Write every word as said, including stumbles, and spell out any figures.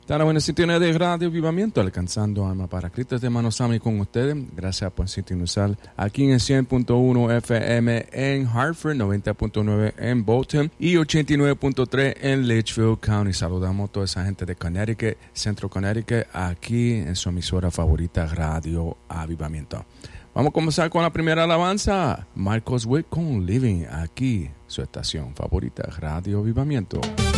Está la buena sintonía de Radio Avivamiento, alcanzando alma para Cristo. De Manosami con ustedes. Gracias por sintonizar aquí en el cien punto uno F M en Hartford, noventa punto nueve en Bolton y ochenta y nueve punto tres en Litchfield County. Saludamos a toda esa gente de Connecticut, Centro Connecticut, aquí en su emisora favorita, Radio Avivamiento. Vamos a comenzar con la primera alabanza. Marcos Witt con Living, aquí, su estación favorita, Radio Avivamiento.